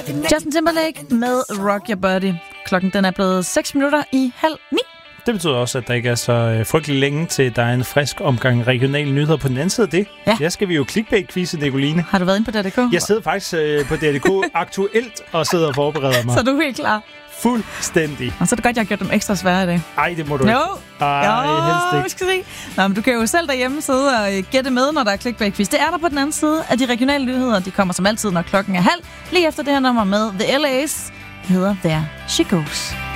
Justin Timberlake med Rock Your Body. Klokken den er blevet 8:06. Det betyder også, at der ikke er så frygtelig længe til, der er en frisk omgang regionale nyheder. På den anden side af det, ja, skal vi jo clickbait-quizze, Nicoline. Har du været inde på DRDK? Jeg sidder faktisk på DRDK aktuelt og sidder og forbereder mig. Så er du helt klar? Fuldstændig. Og så er det godt, jeg har gjort dem ekstra svære i dag. Ej, det må du ikke. Ej, helst ikke. Nå, men du kan jo selv derhjemme sidde og gætte med, når der er clickbait-quiz. Det er der på den anden side af de regionale nyheder. De kommer som altid, når klokken er 12:30. Lige efter det her nummer med The LA's. Det hedder There She Goes.